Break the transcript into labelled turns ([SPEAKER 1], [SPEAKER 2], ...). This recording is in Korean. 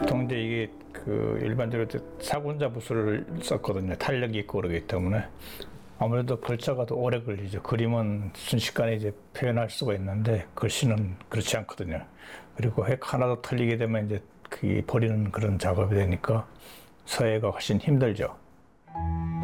[SPEAKER 1] 보통 이제 이게 그 일반적으로 사군자 붓을 썼거든요. 탄력이 있고 그러기 때문에 아무래도 글자가 더 오래 걸리죠. 그림은 순식간에 이제 표현할 수가 있는데 글씨는 그렇지 않거든요. 그리고 획 하나 더 틀리게 되면 이제 그 버리는 그런 작업이 되니까 서예가 훨씬 힘들죠.